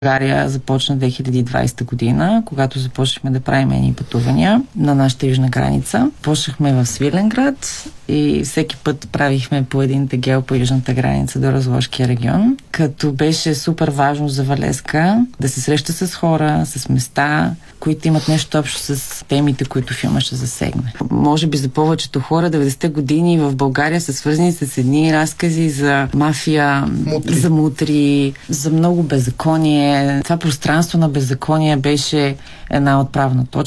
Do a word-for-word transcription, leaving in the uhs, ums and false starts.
България започна две хиляди и двадесета година, когато започнахме да правим едни пътувания на нашата южна граница. Почнахме в Свиленград и всеки път правихме по един тегел по южната граница до Разложкия регион, като беше супер важно за Валеска да се среща с хора, с места, които имат нещо общо с темите, които филма ще засегне. Може би за повечето хора деветдесетте години в България са свързани с едни разкази за мафия, мутри. за мутри, за много беззаконие. Това пространство на беззаконие беше една отправна точка.